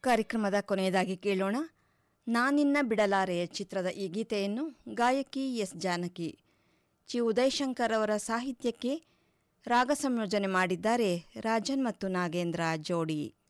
ಕಾರ್ಯಕ್ರಮದ ಕೊನೆಯದಾಗಿ ಕೇಳೋಣ ನಾನಿನ್ನ ಬಿಡಲಾರೆಯ ಚಿತ್ರದ ಈ ಗೀತೆಯನ್ನು ಗಾಯಕಿ ಎಸ್ ಜಾನಕಿ, ಚಿ ಉದಯಶಂಕರ್ ಅವರ ಸಾಹಿತ್ಯಕ್ಕೆ ರಾಗ ಸಂಯೋಜನೆ ಮಾಡಿದ್ದಾರೆ ರಾಜನ್ ಮತ್ತು ನಾಗೇಂದ್ರ ಜೋಡಿ.